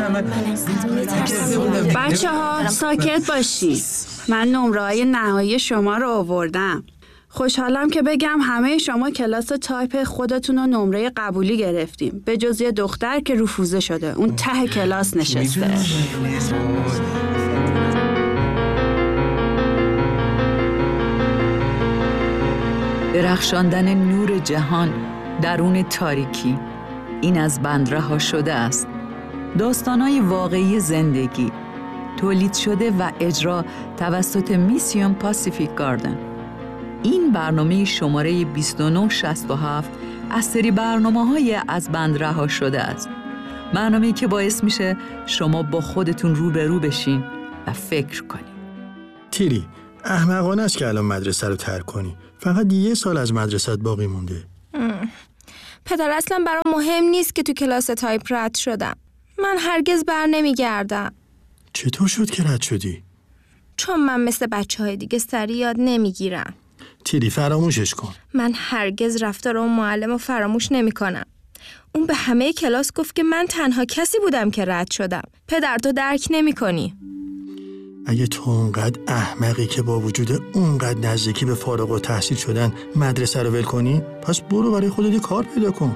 بچه ها ساکت باشید. من نمره‌های نهایی شما رو آوردم. خوشحالم که بگم همه شما کلاس تایپ خودتون رو نمره قبولی گرفتیم، به جز یه دختر که رفوزه شده، اون ته کلاس نشسته. درخشاندن نور جهان درون تاریکی، این از بند رها شده است. داستان‌های واقعی زندگی، تولید شده و اجرا توسط میسیون پاسیفیک گاردن. این برنامه شماره 2967 از سری برنامه‌های از بند رها شده است. برنامه‌ای که باعث میشه شما با خودتون روبرو بشین و فکر کنین. تیری، احمقانه است که الان مدرسه رو ترک کنی. فقط 1 سال از مدرسه‌ت باقی مونده. پدر اصلا برام مهم نیست که تو کلاس تایپ رد شدم. من هرگز بر نمیگردم. چطور شد که رد شدی؟ چون من مثل بچه‌های دیگه سری یاد نمیگیرم. تیری فراموشش کن. من هرگز رفتار اون معلم رو فراموش نمی‌کنم. اون به همه کلاس گفت که من تنها کسی بودم که رد شدم. پدر تو درک نمی‌کنی. اگه تو اونقدر احمقی که با وجود اونقدر نزدیکی به فارغ التحصیل شدن مدرسه رو ول کنی، پس برو برای خودت کار پیدا کن.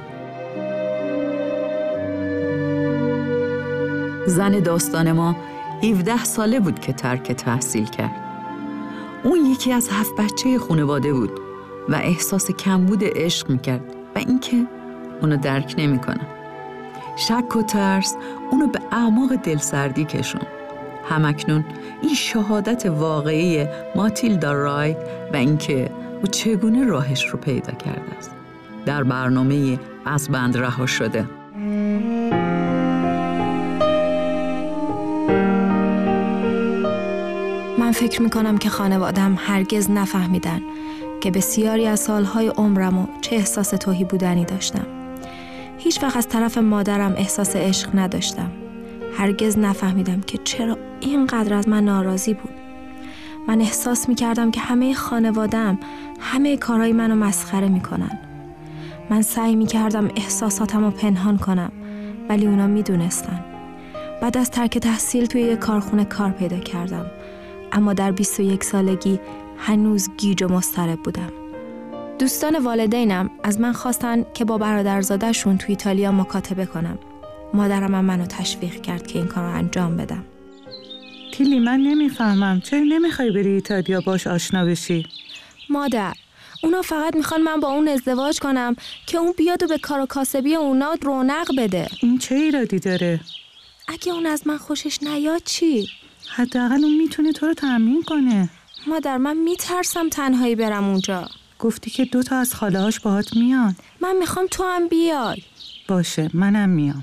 زن داستان ما 17 ساله بود که ترک تحصیل کرد. اون یکی از 7 بچه خانواده بود و احساس کمبود عشق میکرد و اینکه اونو درک نمیکنه. شک و ترس اونو به اعماق دلسردی کشوند. همکنون این شهادت واقعی ماتیلدا رایت و اینکه او چگونه راهش رو پیدا کرده است در برنامه از بند رها شده. من فکر میکنم که خانواده‌ام هرگز نفهمیدن که بسیاری از سالهای عمرمو چه احساس تهی بودنی داشتم. هیچ وقت از طرف مادرم احساس عشق نداشتم. هرگز نفهمیدم که چرا اینقدر از من ناراضی بود. من احساس میکردم که همه خانواده‌ام همه کارهای منو مسخره میکنن. من سعی میکردم احساساتمو پنهان کنم، ولی اونا میدونستن. بعد از ترک تحصیل توی یک کارخونه کار پیدا کردم، اما در 21 سالگی هنوز گیج و مضطرب بودم. دوستان والدینم از من خواستن که با برادرزاده‌شون توی ایتالیا مکاتبه کنم. مادرم هم منو تشویق کرد که این کار رو انجام بدم. تیلی، من نمیفهمم چرا نمیخوای بری ایتالیا باش آشنا بشی؟ مادر، اونا فقط میخوان من با اون ازدواج کنم که اون بیاد و به کار و کاسبی اونا رونق بده. این چه ایرادی داره؟ اگه اون از من خوشش نیاد چی؟ حداقل اون میتونه تو رو تأمین کنه. مادر، من میترسم تنهایی برم اونجا. گفتی که 2 تا از خاله‌هاش باهات میان. من میخوام تو هم بیای. باشه، منم میام.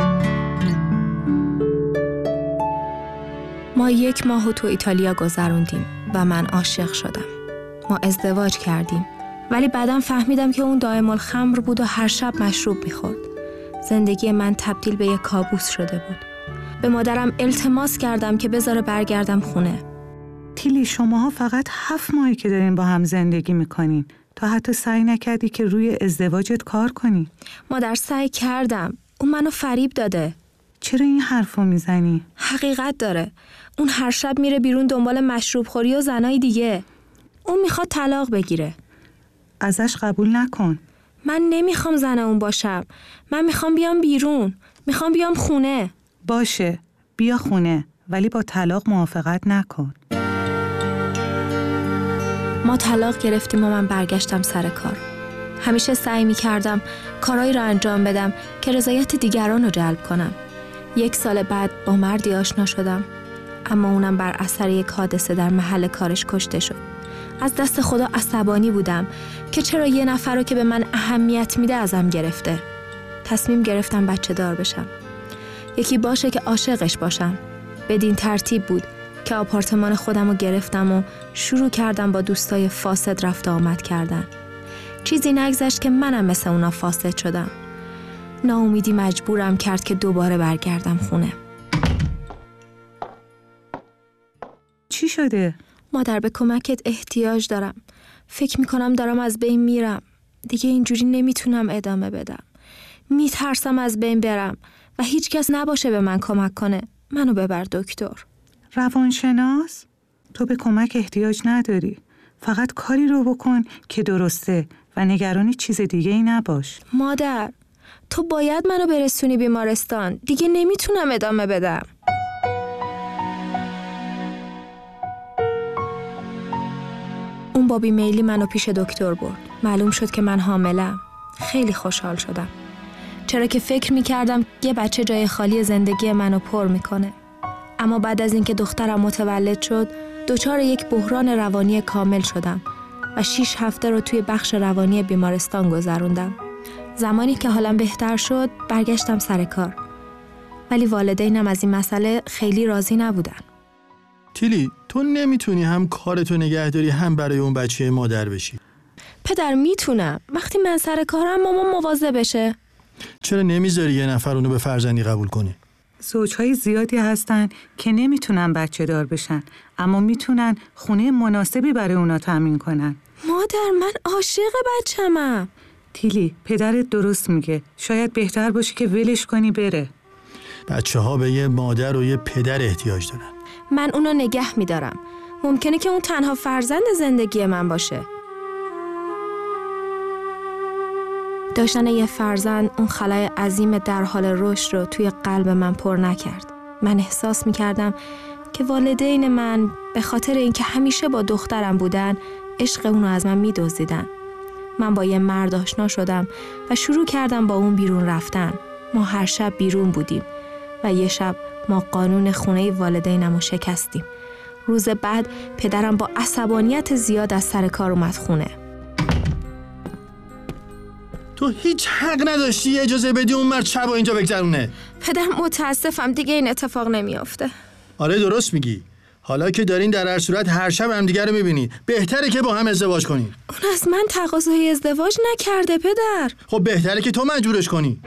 ما 1 ماه تو ایتالیا گذروندیم و من عاشق شدم. ما ازدواج کردیم، ولی بعدم فهمیدم که اون دائم الخمر بود و هر شب مشروب میخورد. زندگی من تبدیل به یک کابوس شده بود. به مادرم التماس کردم که بذاره برگردم خونه. تیلی، شماها فقط 7 ماهی که دارین با هم زندگی میکنین. تو حتی سعی نکردی که روی ازدواجت کار کنی. مادر، سعی کردم. اون منو فریب داده. چرا این حرفو میزنی؟ حقیقت داره. اون هر شب میره بیرون دنبال مشروب خوری و زنای دیگه. اون میخواد طلاق بگیره. ازش قبول نکن. من نمیخوام زن اون باشم. من میخوام بیام بیرون. میخوام بیام خونه. باشه، بیا خونه، ولی با طلاق موافقت نکن. ما طلاق گرفتیم و من برگشتم سر کار. همیشه سعی میکردم کارایی رو انجام بدم که رضایت دیگران رو جلب کنم. 1 سال بعد با مردی آشنا شدم، اما اونم بر اثر یک حادثه در محل کارش کشته شد. از دست خدا عصبانی بودم که چرا یه نفر رو که به من اهمیت میده ازم گرفته. تصمیم گرفتم بچه دار بشم. یکی باشه که عاشقش باشم. بدین ترتیب بود که آپارتمان خودم رو گرفتم و شروع کردم با دوستای فاسد رفت و آمد کردن. چیزی نگذشت که منم مثل اونا فاسد شدم. ناامیدی مجبورم کرد که دوباره برگردم خونه. چی شده؟ مادر، به کمکت احتیاج دارم. فکر میکنم دارم از بین میرم. دیگه اینجوری نمیتونم ادامه بدم. میترسم از بین برم و هیچ کس نباشه به من کمک کنه. منو ببر دکتر. روانشناس؟ تو به کمک احتیاج نداری. فقط کاری رو بکن که درسته و نگرانی چیز دیگه ای نباش. مادر، تو باید منو برسونی بیمارستان. دیگه نمیتونم ادامه بدم. اون با بیمیلی منو پیش دکتر برد. معلوم شد که من حاملم. خیلی خوشحال شدم. چرا که فکر میکردم یه بچه جای خالی زندگی منو پر میکنه. اما بعد از اینکه دخترم متولد شد، دچار یک بحران روانی کامل شدم و 6 هفته رو توی بخش روانی بیمارستان گذروندم. زمانی که حالم بهتر شد، برگشتم سر کار. ولی والدینم از این مسئله خیلی راضی نبودن. تیلی، تو نمیتونی هم کارتو نگه داری هم برای اون بچه مادر بشی؟ پدر میتونم. وقتی من سر کارم مامان مواظب بشه. چرا نمیذاری یه نفر اونو به فرزندی قبول کنی؟ زوجهای زیادی هستن که نمیتونن بچه دار بشن، اما میتونن خونه مناسبی برای اونا تامین کنن. مادر، من عاشق بچه‌مم. تیلی، پدرت درست میگه. شاید بهتر باشه که ولش کنی بره. بچه‌ها به یه مادر و یه پدر احتیاج دارن. من اونو نگه میدارم. ممکنه که اون تنها فرزند زندگی من باشه. داشتن یه فرزند اون خلای عظیم در حال رشد رو توی قلب من پر نکرد. من احساس میکردم که والدین من به خاطر اینکه همیشه با دخترم بودن، عشق اونو از من میدزدیدن. من با یه مرد آشنا شدم و شروع کردم با اون بیرون رفتن. ما هر شب بیرون بودیم و یه شب ما قانون خونه والدینم رو شکستیم. روز بعد پدرم با عصبانیت زیاد از سر کار اومد خونه. تو هیچ حق نداشتی اجازه بدی اون مرد شب اینجا بگذرونه. پدر، متاسفم دیگه این اتفاق نمیافته. آره درست میگی. حالا که دارین در هر صورت هر شب همدیگه رو میبینی، بهتره که با هم ازدواج کنین. اون از من تقاضای ازدواج نکرده پدر. خب بهتره که تو مجبورش کنی.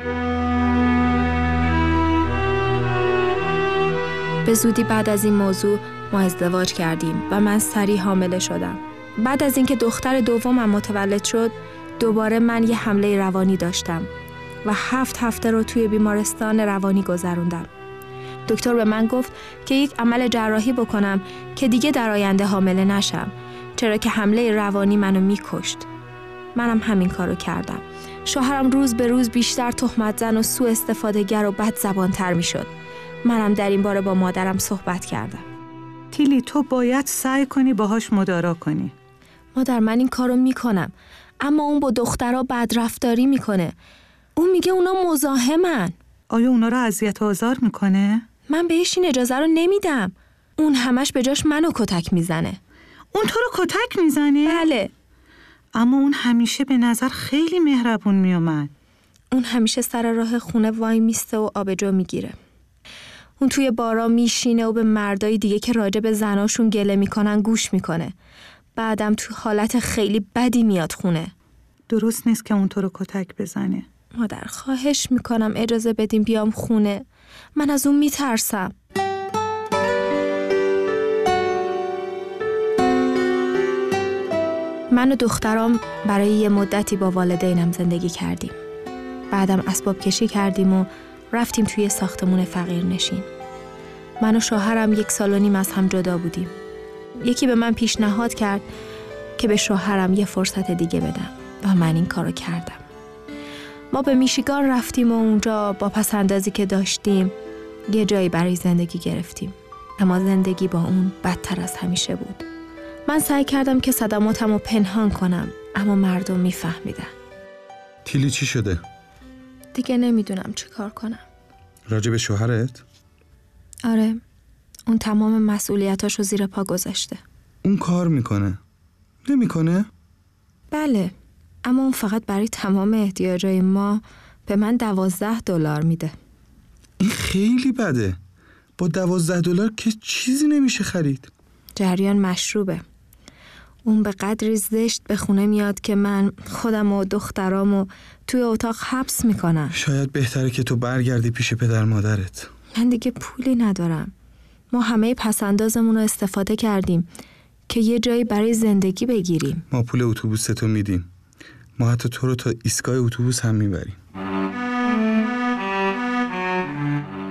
به زودی بعد از این موضوع ما ازدواج کردیم و من سریع حامله شدم. بعد از اینکه دختر دومم متولد شد، دوباره من یه حمله روانی داشتم و 7 هفته رو توی بیمارستان روانی گذروندم. دکتر به من گفت که یک عمل جراحی بکنم که دیگه در آینده حامله نشم، چرا که حمله روانی منو میکشت. منم همین کارو کردم. شوهرم روز به روز بیشتر تهمت زن و سوء استفاده‌گر و بد زبان‌تر میشد. منم در این باره با مادرم صحبت کردم. تیلی، تو باید سعی کنی باهاش مدارا کنی. مادر، من این کارو میکنم، اما اون با دخترها بدرفتاری میکنه. اون میگه اونا مزاحمن. آیا اونا رو اذیت و آزار میکنه؟ من بهش این اجازه رو نمیدم. اون همش به جاش منو کتک میزنه. اون تو رو کتک میزنه؟ بله. اما اون همیشه به نظر خیلی مهربون میومد. اون همیشه سر راه خونه وای میسته و آبجو میگیره. اون توی بارا میشینه و به مردای دیگه که راجع به زناشون گله میکنن گوش میکنه. بعدم تو حالت خیلی بدی میاد خونه. درست نیست که اون تو رو کتک بزنه. مادر، خواهش میکنم اجازه بدیم بیام خونه. من از اون میترسم. من و دخترام برای یه مدتی با والدینم زندگی کردیم. بعدم اسباب کشی کردیم و رفتیم توی ساختمون فقیر نشین. من و شوهرم 1.5 سال از هم جدا بودیم. یکی به من پیشنهاد کرد که به شوهرم یه فرصت دیگه بدم و من این کارو کردم. ما به میشیگان رفتیم و اونجا با پسندازی که داشتیم یه جایی برای زندگی گرفتیم. اما زندگی با اون بدتر از همیشه بود. من سعی کردم که صدماتمو پنهان کنم، اما مردم میفهمیدن. تیلی چی شده؟ دیگه نمیدونم چی کار کنم. راجع به شوهرت؟ آره، اون تمام مسئولیتاشو زیر پا گذاشته. اون کار میکنه؟ نمیکنه؟ بله، اما اون فقط برای تمام احتیاجای ما به من $12 میده. این خیلی بده. با $12 که چیزی نمیشه خرید. جریان مشروبه. اون به قدری زشت به خونه میاد که من خودم و دخترامو توی اتاق حبس میکنم. شاید بهتره که تو برگردی پیش پدر مادرت. من دیگه پولی ندارم. ما همه پسندازمون رو استفاده کردیم که یه جایی برای زندگی بگیریم. ما پول اتوبوستو میدیم. ما حتی تو رو تا ایستگاه اتوبوس هم میبریم.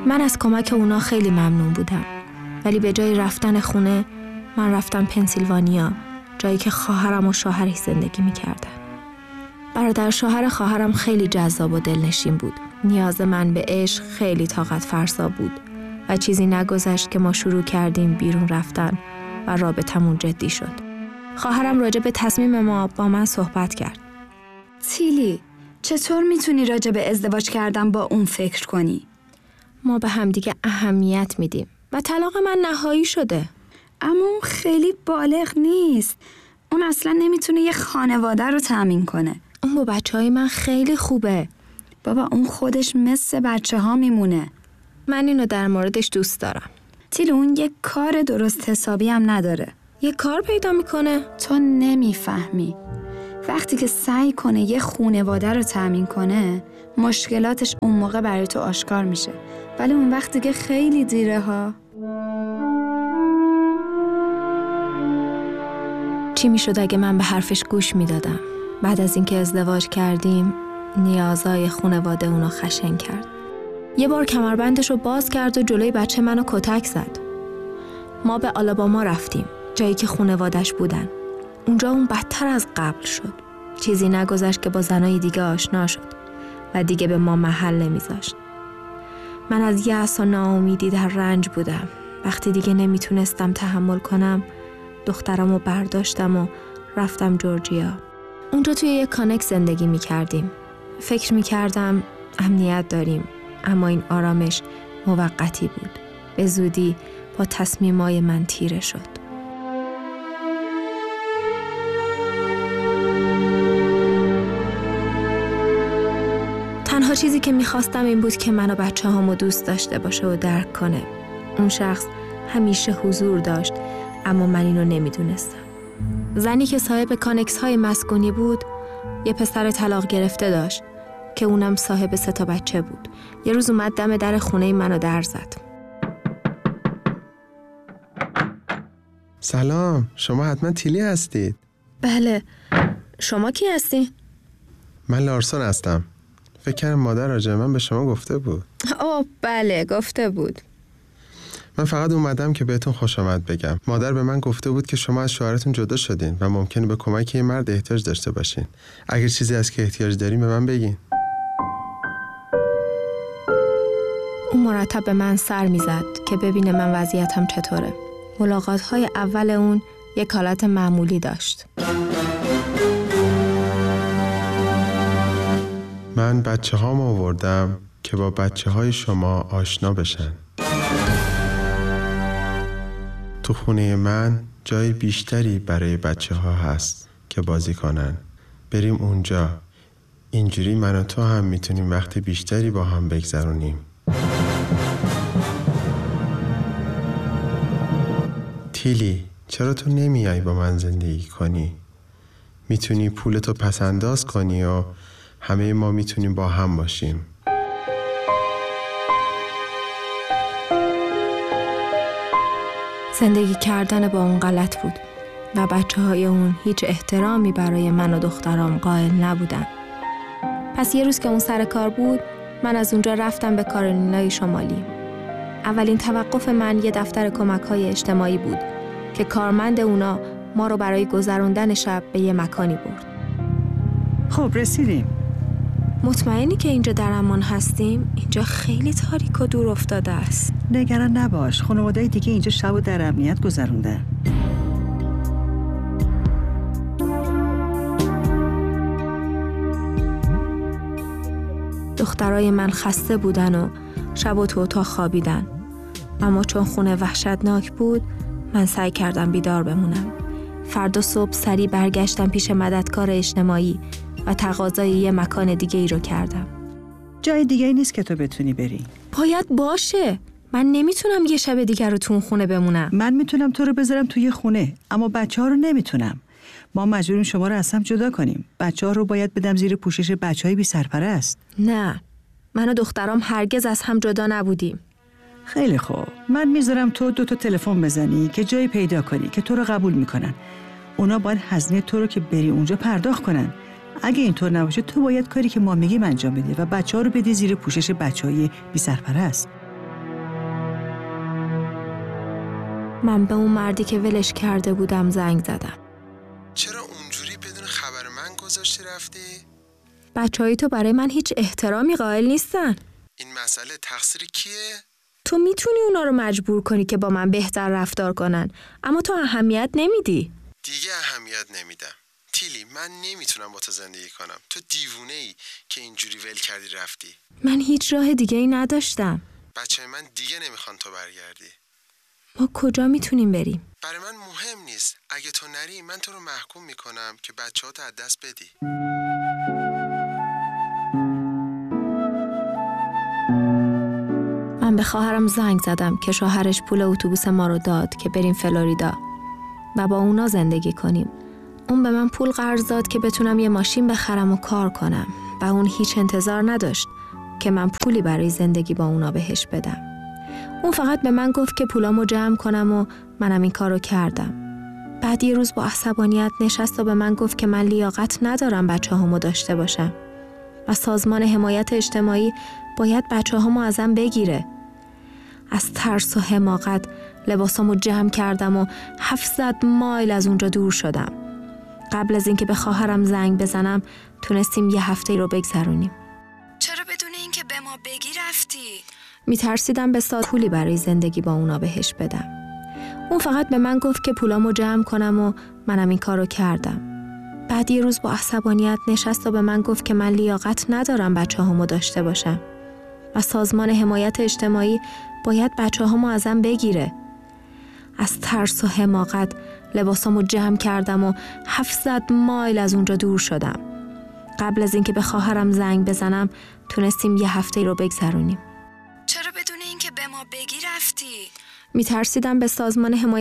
من از کمک اونا خیلی ممنون بودم. ولی به جای رفتن خونه، من رفتم پنسیلوانیا، جایی که خواهرم و شوهرش زندگی می‌کردن. برادر شوهر خواهرم خیلی جذاب و دلنشین بود. نیاز من به عشق خیلی طاقت فرسا بود و چیزی نگذشت که ما شروع کردیم بیرون رفتن و رابطمون جدی شد. خواهرم راجع به تصمیم ما با من صحبت کرد. تیلی، چطور میتونی راجع به ازدواج کردن با اون فکر کنی؟ ما به همدیگه اهمیت میدیم و طلاق من نهایی شده. اما اون خیلی بالغ نیست. اون اصلا نمیتونه یه خانواده رو تأمین کنه. اون با بچه‌های من خیلی خوبه. بابا اون خودش مثل بچه‌ها میمونه. من اینو در موردش دوست دارم. تیلی اون یه کار درست حسابی هم نداره. یه کار پیدا میکنه. تو نمیفهمی. وقتی که سعی کنه یه خانواده رو تأمین کنه، مشکلاتش اون موقع برای تو آشکار میشه. ولی اون وقت دیگه خیلی دیره ها. چی میشد اگه من به حرفش گوش میدادم؟ بعد از اینکه ازدواج کردیم، نیازهای خانواده اونو خشن کرد. یه بار کمربندش رو باز کرد و جلوی بچه منو کتک زد. ما به آلاباما رفتیم، جایی که خانوادش بودن. اونجا اون بدتر از قبل شد. چیزی نگذشت که با زنای دیگه آشنا شد و دیگه به ما محل نمیذاشت. من از یأس و ناامیدی در رنج بودم. وقتی دیگه نمیتونستم تحمل کنم، دخترمو برداشتم و رفتم جورجیا. اونجا توی یک کانکس زندگی میکردیم. فکر میکردم امنیت داریم، اما این آرامش موقتی بود. به زودی با تصمیمای من تیره شد. تنها چیزی که میخواستم این بود که من و بچه هامو دوست داشته باشه و درک کنه. اون شخص همیشه حضور داشت، اما من اینو نمیدونستم. زنی که صاحب کانکس های مسکونی بود، یه پسر طلاق گرفته داشت که اونم صاحب 3 بچه بود. یه روز اومد دم در خونه منو در زد. سلام، شما حتما تیلی هستید؟ بله، شما کی هستی؟ من لارسون هستم. فکر کنم مادر راجع من به شما گفته بود. اوه بله، گفته بود. من فقط اومدم که بهتون خوش آمد بگم. مادر به من گفته بود که شما از شوهرتون جدا شدین و ممکنه به کمک یه مرد احتیاج داشته باشین. اگر چیزی هست که احتیاج دارین به من بگین. اون مرتب به من سر میزد که ببینه من وضعیتم چطوره. ملاقات‌های اول اون یک حالت معمولی داشت. من بچه‌هام آوردم که با بچه‌های شما آشنا بشن. تو خونه من جای بیشتری برای بچه‌ها هست که بازی کنن. بریم اونجا. اینجوری من و تو هم میتونیم وقت بیشتری با هم بگذرونیم. تیلی، چرا تو نمیای با من زندگی کنی؟ میتونی پولتو پس انداز کنی و همه ما میتونیم با هم باشیم. زندگی کردن با اون غلط بود و بچه‌های اون هیچ احترامی برای من و دخترام قائل نبودن. پس یه روز که اون سر کار بود، من از اونجا رفتم به کارولینای شمالی. اولین توقف من یه دفتر کمک‌های اجتماعی بود که کارمند اونا ما رو برای گذروندن شب به یه مکانی برد. خب رسیدیم. مطمئنی که اینجا در امان هستیم؟ اینجا خیلی تاریک و دور افتاده است. نگران نباش، خانواده‌های دیگه اینجا شب و در امنیت گذروندن. دخترای من خسته بودن و شب و تو اتاق خوابیدن. اما چون خونه وحشتناک بود، من سعی کردم بیدار بمونم. فردا صبح سریع برگشتم پیش مددکار اجتماعی و تقاضای یه مکان دیگه ای رو کردم. جای دیگه ای نیست که تو بتونی بری. باید باشه. من نمیتونم یه شب دیگر رو تو اون خونه بمونم. من میتونم تو رو بذارم توی خونه، اما بچه‌ها رو نمیتونم. ما مجبوریم شما رو از هم جدا کنیم. بچه‌ها رو باید بدم زیر پوشش بچه‌های بی سرپرست. نه، من و دخترام هرگز از هم جدا نبودیم. خیلی خوب، من میذارم تو 2 تلفن بزنی که جایی پیدا کنی که تو رو قبول میکنن. اونا باید هزینه تو رو که بری اونجا پرداخت کنن. اگه اینطور نباشه تو باید کاری که ما میگیم انجام بدی و بچه‌ها رو بدی زیر پوشش بچه‌های بی سرپرست. من به اون مردی که ولش کرده بودم زنگ زدم. چرا اونجوری بدون خبر من گذاشتی رفتی؟ بچه‌های تو برای من هیچ احترامی قائل نیستن. این مسئله تقصیر کیه؟ تو میتونی اونا رو مجبور کنی که با من بهتر رفتار کنن، اما تو اهمیت نمیدی. دیگه اهمیت نمیدم. تیلی، من نمیتونم با تو زندگی کنم. تو دیوونه ای که اینجوری ول کردی رفتی. من هیچ راه دیگه ای نداشتم. بچه من دیگه نمیخوان تو برگردی. ما کجا میتونیم بریم؟ برای من مهم نیست. اگه تو نری من تو رو محکوم میکنم که بچه‌هاتو از دست بدی. من به خواهرم زنگ زدم که شوهرش پول اتوبوس ما رو داد که بریم فلوریدا و با اونا زندگی کنیم. اون به من پول قرض داد که بتونم یه ماشین بخرم و کار کنم و اون هیچ انتظار نداشت که من پولی برای زندگی با اونا بهش بدم. اون فقط به من گفت که پولامو جمع کنم و منم این کارو کردم. بعد یه روز با عصبانیت نشست و به من گفت که من لیاقت ندارم بچه‌هامو داشته باشم و سازمان حمایت اجتماعی باید بچه‌هامو ازم بگیره. از ترس و حماقت لباسامو جمع کردم و 700 مایل از اونجا دور شدم. قبل از اینکه به خواهرم زنگ بزنم تونستیم یه هفته رو بگذرونیم. چرا بدون اینکه به ما بگی رفتی؟ میترسیدم به ساعت پولی برای زندگی با اونا بهش بدم. اون فقط به من گفت که پولامو جمع کنم و منم این کارو کردم. بعد یه روز با عصبانیت نشست و به من گفت که من لیاقت ندارم بچه‌هامو داشته باشم و سازمان حمایت اجتماعی باید بچه‌هامو ازم بگیره. از ترس و حماقت لباسامو جمع کردم و 700 مایل از اونجا دور شدم. قبل از اینکه به خواهرم زنگ بزنم تونستیم یه هفته رو بگذرونیم. چرا بدون اینکه به ما بگی رفتی؟ میترسیدم به سازمان حمایت